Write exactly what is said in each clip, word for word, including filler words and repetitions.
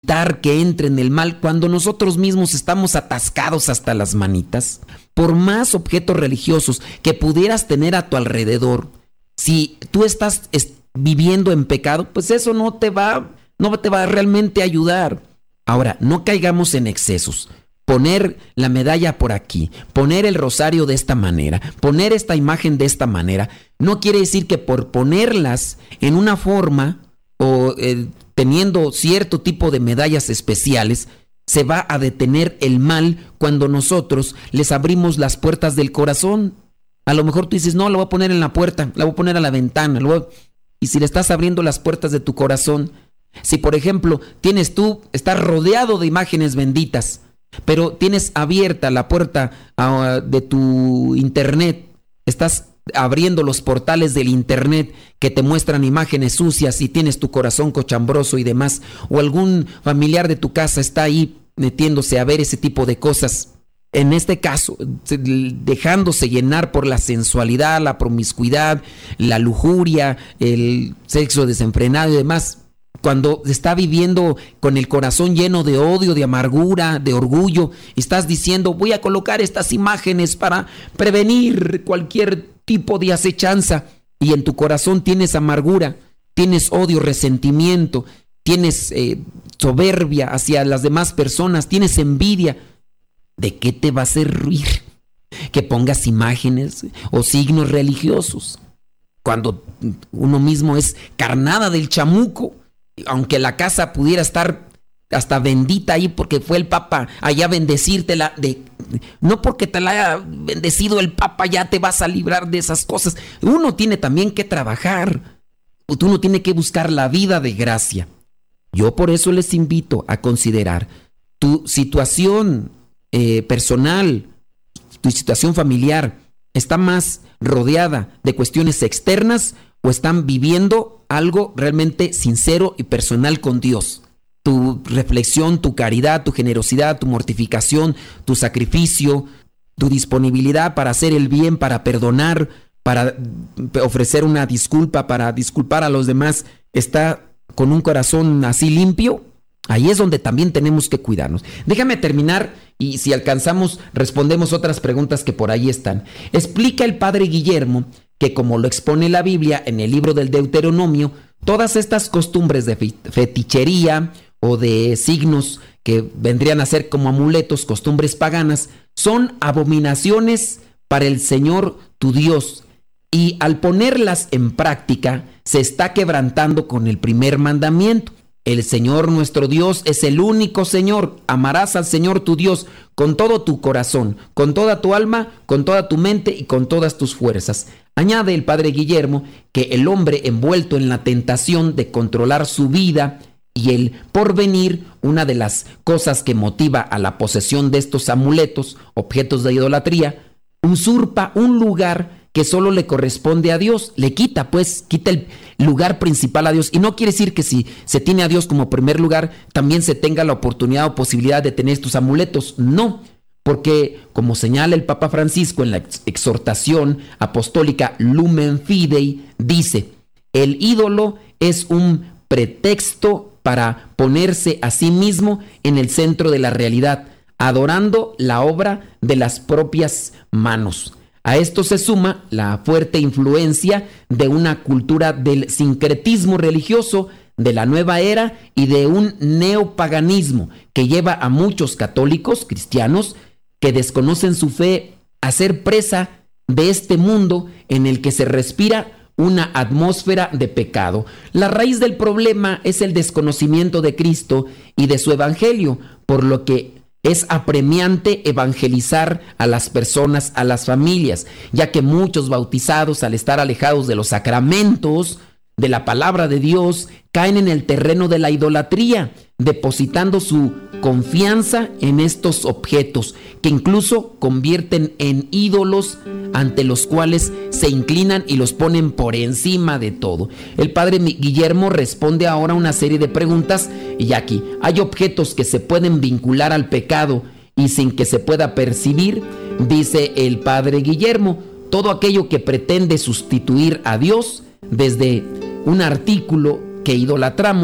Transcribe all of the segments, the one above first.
evitar que entre en el mal cuando nosotros mismos estamos atascados hasta las manitas? Por más objetos religiosos que pudieras tener a tu alrededor, si tú estás est- viviendo en pecado, pues eso no te va, no te va a realmente ayudar. Ahora, no caigamos en excesos. Poner la medalla por aquí, poner el rosario de esta manera, poner esta imagen de esta manera, no quiere decir que por ponerlas en una forma o eh, teniendo cierto tipo de medallas especiales, se va a detener el mal cuando nosotros les abrimos las puertas del corazón. A lo mejor tú dices, no, la voy a poner en la puerta, la voy a poner a la ventana. La voy a... Y si le estás abriendo las puertas de tu corazón, si por ejemplo tienes tú, estás rodeado de imágenes benditas, pero tienes abierta la puerta uh, de tu internet, estás abriendo los portales del internet que te muestran imágenes sucias y tienes tu corazón cochambroso y demás, o algún familiar de tu casa está ahí metiéndose a ver ese tipo de cosas. En este caso, dejándose llenar por la sensualidad, la promiscuidad, la lujuria, el sexo desenfrenado y demás, cuando está viviendo con el corazón lleno de odio, de amargura, de orgullo, estás diciendo, voy a colocar estas imágenes para prevenir cualquier tipo de acechanza, y en tu corazón tienes amargura, tienes odio, resentimiento, tienes eh, soberbia hacia las demás personas, tienes envidia. ¿De qué te va a servir que pongas imágenes o signos religiosos cuando uno mismo es carnada del chamuco? Aunque la casa pudiera estar hasta bendita ahí porque fue el Papa allá a bendecírtela, de, no porque te la haya bendecido el Papa ya te vas a librar de esas cosas. Uno tiene también que trabajar, uno tiene que buscar la vida de gracia. Yo por eso les invito a considerar tu situación eh, personal, tu situación familiar, ¿está más rodeada de cuestiones externas o están viviendo algo realmente sincero y personal con Dios? Tu reflexión, tu caridad, tu generosidad, tu mortificación, tu sacrificio, tu disponibilidad para hacer el bien, para perdonar, para ofrecer una disculpa, para disculpar a los demás, ¿está con un corazón así limpio? Ahí es donde también tenemos que cuidarnos. Déjame terminar y si alcanzamos respondemos otras preguntas que por ahí están. Explica el padre Guillermo que, como lo expone la Biblia en el libro del Deuteronomio, todas estas costumbres de fetichería o de signos que vendrían a ser como amuletos, costumbres paganas, son abominaciones para el Señor tu Dios, y al ponerlas en práctica se está quebrantando con el primer mandamiento. El Señor nuestro Dios es el único Señor. Amarás al Señor tu Dios con todo tu corazón, con toda tu alma, con toda tu mente y con todas tus fuerzas. Añade el padre Guillermo que el hombre envuelto en la tentación de controlar su vida y el porvenir, una de las cosas que motiva a la posesión de estos amuletos, objetos de idolatría, usurpa un lugar que solo le corresponde a Dios, le quita pues, quita el lugar principal a Dios. Y no quiere decir que si se tiene a Dios como primer lugar, también se tenga la oportunidad o posibilidad de tener estos amuletos. No, porque como señala el Papa Francisco en la exhortación apostólica Lumen Fidei, dice, el ídolo es un pretexto para ponerse a sí mismo en el centro de la realidad, adorando la obra de las propias manos. A esto se suma la fuerte influencia de una cultura del sincretismo religioso de la nueva era y de un neopaganismo que lleva a muchos católicos cristianos que desconocen su fe a ser presa de este mundo en el que se respira una atmósfera de pecado. La raíz del problema es el desconocimiento de Cristo y de su evangelio, por lo que es apremiante evangelizar a las personas, a las familias, ya que muchos bautizados, al estar alejados de los sacramentos, de la palabra de Dios, caen en el terreno de la idolatría, depositando su confianza en estos objetos, que incluso convierten en ídolos ante los cuales se inclinan y los ponen por encima de todo. El padre Guillermo responde ahora una serie de preguntas, y aquí hay objetos que se pueden vincular al pecado y sin que se pueda percibir. Dice el padre Guillermo, todo aquello que pretende sustituir a Dios, desde un artículo que idolatramos,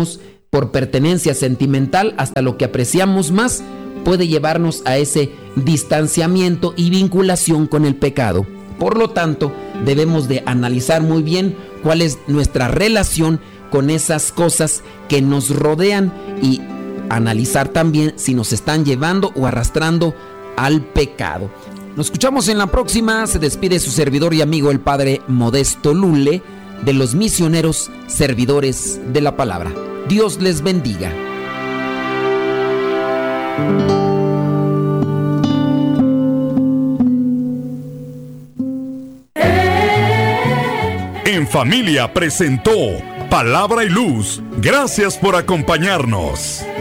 por pertenencia sentimental hasta lo que apreciamos más puede llevarnos a ese distanciamiento y vinculación con el pecado. Por lo tanto, debemos de analizar muy bien cuál es nuestra relación con esas cosas que nos rodean y analizar también si nos están llevando o arrastrando al pecado. Nos escuchamos en la próxima. Se despide su servidor y amigo el Padre Modesto Lule de los misioneros servidores de la palabra. Dios les bendiga. En Familia presentó Palabra y Luz. Gracias por acompañarnos.